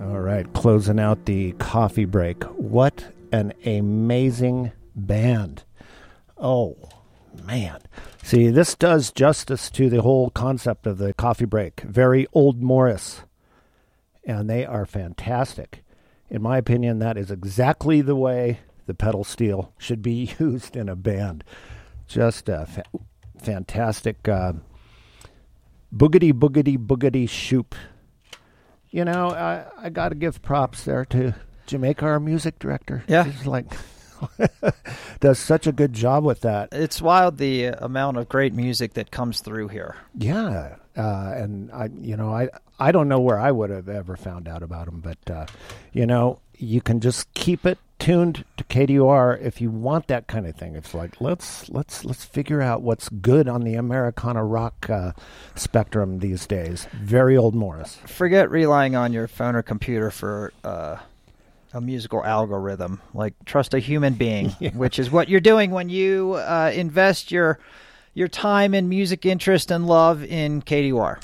All right, closing out the coffee break. What an amazing band. Oh, man. See, this does justice to the whole concept of the coffee break. Very Old Morris. And they are fantastic. In my opinion, that is exactly the way the pedal steel should be used in a band. Just a fantastic boogity, boogity, boogity shoop. You know, I got to give props there to Jamaica, our music director. Yeah. He's like, does such a good job with that. It's wild the amount of great music that comes through here. Yeah. And I don't know where I would have ever found out about him, but, you can just keep it tuned to KDUR if you want that kind of thing. It's like, let's figure out what's good on the Americana rock spectrum these days. Very Old Morris. Forget relying on your phone or computer for a musical algorithm. Like, trust a human being, yeah. Which is what you're doing when you invest your time and music interest and love in KDUR.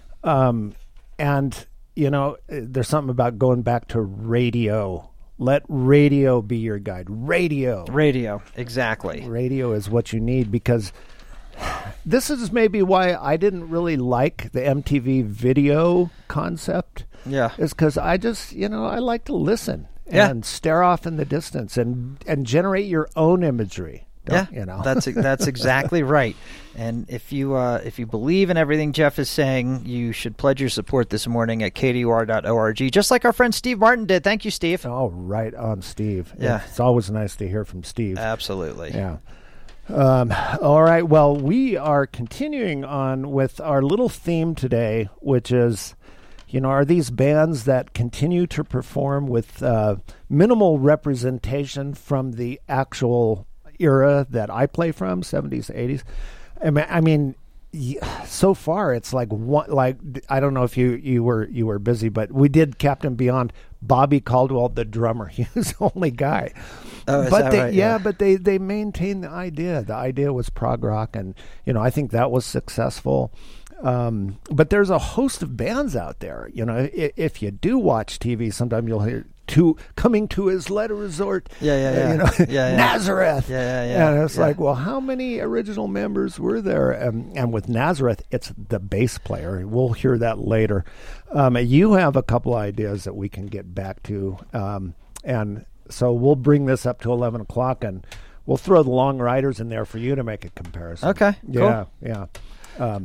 And, there's something about going back to radio. Let radio be your guide. Radio, exactly. Radio is what you need, because this is maybe why I didn't really like the MTV video concept. Yeah. Is because I just, I like to listen and stare off in the distance and generate your own imagery. That's exactly right. And if you believe in everything Jeff is saying, you should pledge your support this morning at kdur.org, just like our friend Steve Martin did. Thank you, Steve. Oh, right on, Steve. Yeah. It's always nice to hear from Steve. Absolutely. Yeah. All right. Well, we are continuing on with our little theme today, which is, are these bands that continue to perform with minimal representation from the actual era that I play from, 70s, 80s. I mean, so far it's like one. Like, I don't know if you were busy, but we did Captain Beyond. Bobby Caldwell, the drummer, he was the only guy. Oh, is but that right? Yeah, but they maintained the idea. The idea was prog rock, and I think that was successful. But there's a host of bands out there. If you do watch TV, sometimes you'll hear coming to his letter resort. Nazareth. Yeah. And it's like, well, how many original members were there? And with Nazareth, it's the bass player. We'll hear that later. You have a couple ideas that we can get back to, and so we'll bring this up to 11 o'clock, and we'll throw the Long Riders in there for you to make a comparison. Okay. Yeah. Cool. Yeah.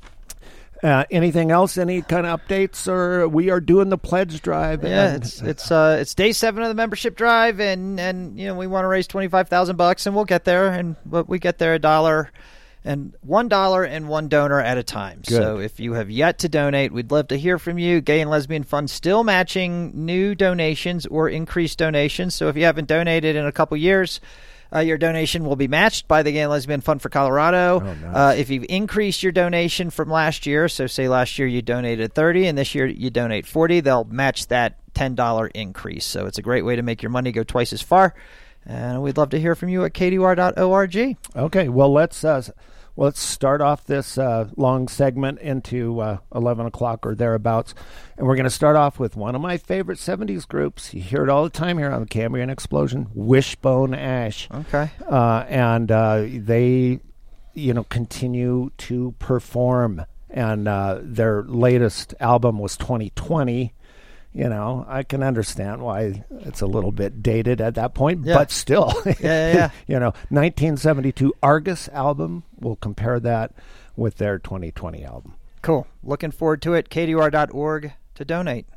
Anything else? Any kind of updates? Or we are doing the pledge drive. Yeah, it's day 7 of the membership drive, and we want to raise $25,000, and we'll get there. But we get there $1 and one donor at a time. Good. So if you have yet to donate, we'd love to hear from you. Gay and Lesbian Fund still matching new donations or increased donations. So if you haven't donated in a couple years, your donation will be matched by the Gay and Lesbian Fund for Colorado. Oh, nice. If you've increased your donation from last year, so say last year you donated $30 and this year you donate $40, they'll match that $10 increase. So it's a great way to make your money go twice as far. And we'd love to hear from you at kdur.org. Okay, well, let's start off this long segment into 11 o'clock or thereabouts. And we're going to start off with one of my favorite 70s groups. You hear it all the time here on the Cambrian Explosion, Wishbone Ash. Okay. And they, continue to perform. And their latest album was 2020. I can understand why it's a little bit dated at that point, but still, 1972 Argus album. We'll compare that with their 2020 album. Cool. Looking forward to it. KDUR.org to donate.